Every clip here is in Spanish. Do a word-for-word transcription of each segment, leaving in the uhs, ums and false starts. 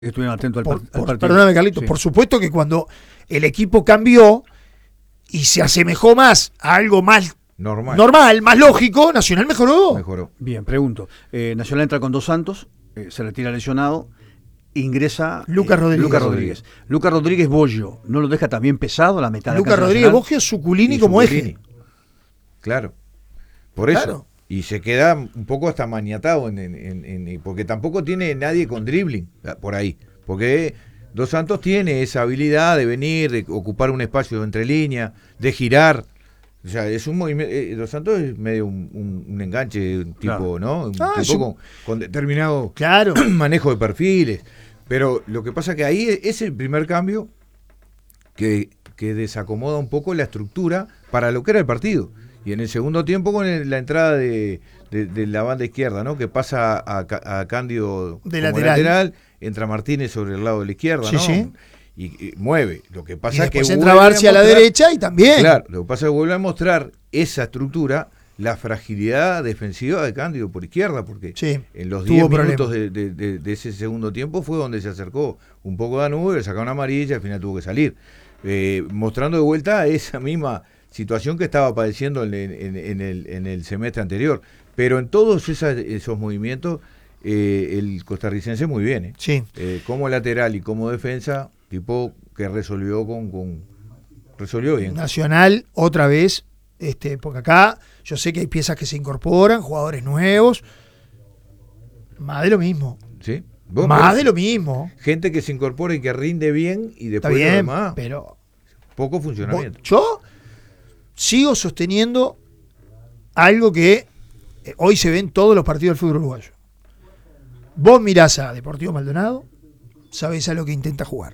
Estuvieron atentos al, por, par, al por, partido. Perdóname, Carlito, sí. Por supuesto que cuando el equipo cambió y se asemejó más a algo más normal, normal más lógico, Nacional mejoró. Mejoró. Bien, pregunto. Eh, Nacional entra con Dos Santos, eh, se retira lesionado, ingresa Lucas eh, Rodríguez. Lucas Rodríguez. Lucas Rodríguez Bollo, ¿no lo deja también pesado la mitad de Lucas Rodríguez, Boggio, Suculini como eje. Claro. Por eso. Claro. Y se queda un poco hasta maniatado, en, en, en, en, porque tampoco tiene nadie con dribbling por ahí. Porque Dos Santos tiene esa habilidad de venir, de ocupar un espacio entre líneas, de girar. O sea, es un movimiento. Eh, Dos Santos es medio un, un, un enganche, un tipo, claro. ¿no? Un ah, tipo yo... con, con determinado claro. manejo de perfiles. Pero lo que pasa que ahí es el primer cambio que, que desacomoda un poco la estructura para lo que era el partido. Y en el segundo tiempo con el, la entrada de, de, de la banda izquierda, ¿no? Que pasa a, a Cándido de como lateral. lateral, entra Martínez sobre el lado de la izquierda, sí, ¿no? Sí. Y, y mueve. Lo que pasa es que entra Barci a, a la derecha y también. Claro, lo que pasa es que vuelve a mostrar esa estructura, la fragilidad defensiva de Cándido por izquierda, porque sí, en los diez minutos de, de, de, de ese segundo tiempo fue donde se acercó un poco a Danubio, le sacó una amarilla y al final tuvo que salir. Eh, mostrando de vuelta esa misma situación que estaba padeciendo en, en, en, el, en el semestre anterior. Pero en todos esas, esos movimientos, eh, el costarricense muy bien. ¿eh? Sí. Eh, como lateral y como defensa, tipo que resolvió con, con resolvió bien. Nacional, otra vez, este, porque acá yo sé que hay piezas que se incorporan, jugadores nuevos. Más de lo mismo. Sí. Más de lo mismo. Gente que se incorpora y que rinde bien y después está bien, lo demás. Pero poco funcionamiento. Yo sigo sosteniendo algo que hoy se ve en todos los partidos del fútbol uruguayo. Vos mirás a Deportivo Maldonado, sabés a lo que intenta jugar.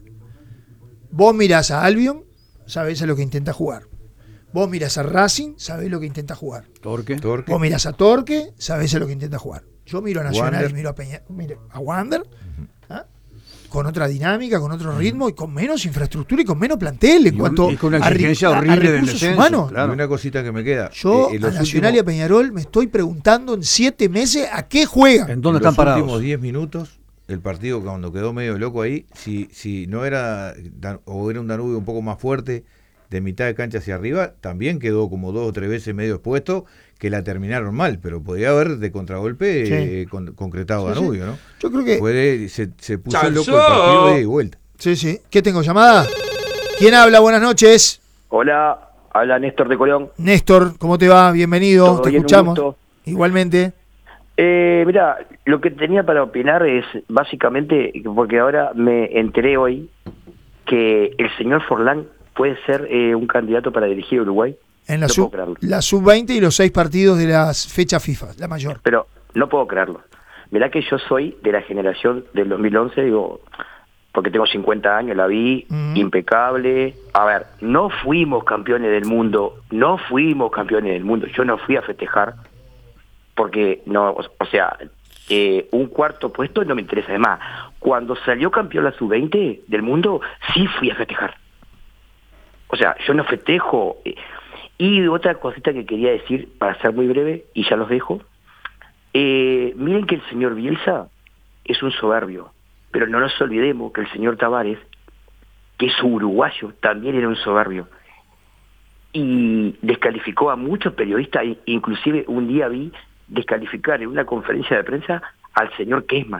Vos mirás a Albion, sabés a lo que intenta jugar. Vos mirás a Racing, sabés lo que intenta jugar. Torque. Torque. Vos mirás a Torque, sabés a lo que intenta jugar. Yo miro a Nacional Wander. y miro a Peña, miro a Wander, uh-huh. ¿ah? Con otra dinámica, con otro ritmo y con menos infraestructura y con menos plantel en y cuanto un, y con una a, exigencia a, horrible a recursos del humanos. Claro. Y una cosita que me queda. Yo eh, a Nacional últimos, y a Peñarol me estoy preguntando en siete meses a qué juegan. ¿En dónde en están los parados? En los últimos diez minutos, el partido cuando quedó medio loco ahí, si, si no era, o era un Danubio un poco más fuerte, de mitad de cancha hacia arriba, también quedó como dos o tres veces medio expuesto, que la terminaron mal, pero podía haber de contragolpe sí. eh, con, concretado sí, Danubio, sí. ¿no? Yo creo que... Puede, se, se puso ¡Chanzó! Loco el partido de vuelta. Sí, sí. ¿Qué tengo? ¿Llamada? ¿Quién habla? Buenas noches. Hola, habla Néstor de Colón. Néstor, ¿cómo te va? Bienvenido, te bien, escuchamos. Igualmente. Eh, mira, lo que tenía para opinar es básicamente, porque ahora me enteré hoy que el señor Forlán puede ser eh, un candidato para dirigir Uruguay. En la, no sub, la sub veinte y los seis partidos de las fechas FIFA, la mayor. Pero no puedo creerlo. Mirá que yo soy de la generación del dos mil once, digo, porque tengo cincuenta años, la vi, uh-huh. impecable. A ver, no fuimos campeones del mundo, no fuimos campeones del mundo. Yo no fui a festejar, porque, no, o, o sea, eh, un cuarto puesto no me interesa. Además, cuando salió campeón la sub veinte del mundo, sí fui a festejar. O sea, yo no festejo. Eh, y otra cosita que quería decir, para ser muy breve, y ya los dejo. Eh, miren que el señor Bielsa es un soberbio, pero no nos olvidemos que el señor Tavares, que es uruguayo, también era un soberbio. Y descalificó a muchos periodistas, inclusive un día vi descalificar en una conferencia de prensa al señor Kessman.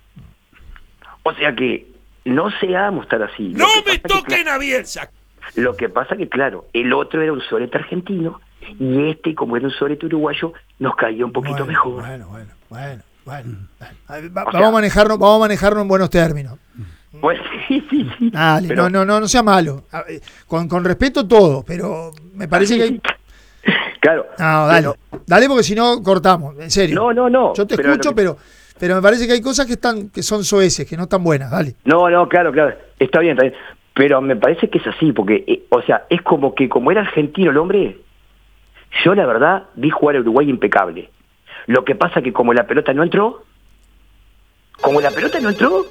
O sea que no seamos tan así. ¡No me toquen a Bielsa! Lo que pasa que, claro, el otro era un solete argentino y este, como era un solete uruguayo, nos caía un poquito bueno, mejor. Bueno, bueno, bueno, bueno. bueno. Va, vamos, sea, a manejarnos, vamos a manejarnos en buenos términos. Pues sí, sí, sí. Dale, pero, no, no, no, no sea malo. Con, con respeto todo, pero me parece que hay... Claro. No, dale. Pero, dale porque si no cortamos, en serio. No, no, no. Yo te pero escucho, que... pero pero me parece que hay cosas que están que son soeces, que no están buenas, dale. No, no, claro, claro. Está bien, está bien. Pero me parece que es así, porque, eh, o sea, es como que como era argentino el hombre, yo la verdad vi jugar a Uruguay impecable. Lo que pasa que como la pelota no entró, como la pelota no entró,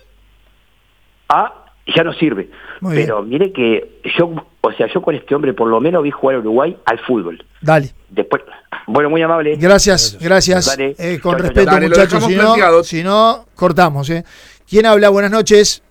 ah, ya no sirve. Muy Pero bien. Mire que yo, o sea, yo con este hombre por lo menos vi jugar a Uruguay al fútbol. Dale. Después, bueno, muy amable. Gracias, gracias. gracias. Eh, con chau, respeto, chau, muchachos, si no, si no, cortamos, ¿eh? ¿Quién habla? Buenas noches.